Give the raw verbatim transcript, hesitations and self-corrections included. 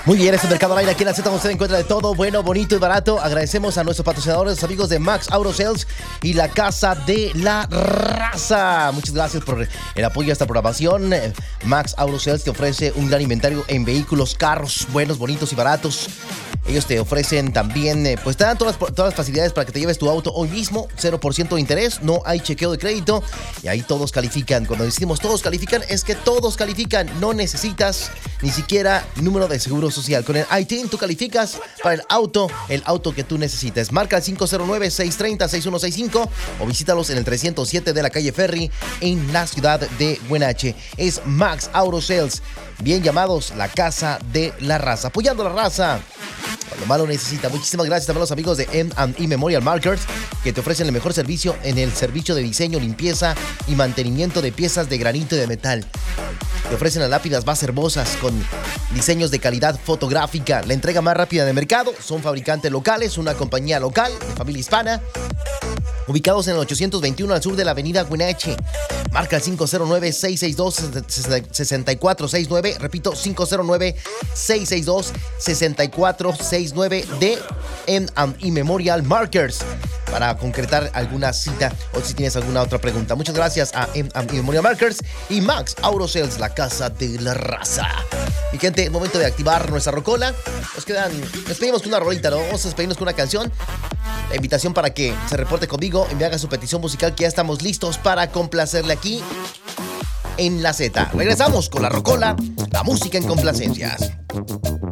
Muy bien, este Mercado al Aire, aquí en la Z usted encuentra de todo bueno, bonito y barato. Agradecemos a nuestros patrocinadores, los amigos de Max Auto Sales y la Casa de la Raza. Muchas gracias por el apoyo a esta programación. Max Auto Sales te ofrece un gran inventario en vehículos, carros buenos, bonitos y baratos. Ellos te ofrecen también, eh, pues te dan todas, todas las facilidades para que te lleves tu auto hoy mismo, cero por ciento de interés, no hay chequeo de crédito y ahí todos califican. Cuando decimos todos califican, es que todos califican, no necesitas ni siquiera número de seguro social. Con el I T I N tú calificas para el auto, el auto que tú necesites. Marca el cinco cero nueve, seis tres cero, seis uno seis cinco o visítalos en el trescientos siete de la calle Ferry en la ciudad de Huenache. Es Max Auto Sales, bien llamados la Casa de la Raza, apoyando a la raza cuando más lo necesita. Muchísimas gracias también a los amigos de M and E Memorial Markers, que te ofrecen el mejor servicio en el servicio de diseño, limpieza y mantenimiento de piezas de granito y de metal. Te ofrecen las lápidas más hermosas con diseños de calidad fotográfica, la entrega más rápida del mercado. Son fabricantes locales, una compañía local de familia hispana, ubicados en el ochocientos veintiuno al sur de la avenida Huenache. Marca el cinco cero nueve, seis seis dos, seis cuatro seis nueve. Repito, cinco cero nueve, seis seis dos, seis cuatro seis nueve de M and E Memorial Markers para concretar alguna cita o si tienes alguna otra pregunta. Muchas gracias a M and E Memorial Markers y Max Auto Sales, la Casa de la Raza. Mi gente, es momento de activar nuestra rocola. Nos quedan, nos despedimos con una rolita, ¿no? Vamos a despedirnos con una canción. La invitación para que se reporte conmigo y me haga su petición musical, que ya estamos listos para complacerle aquí en la Z. Regresamos con la rocola, la música en complacencias.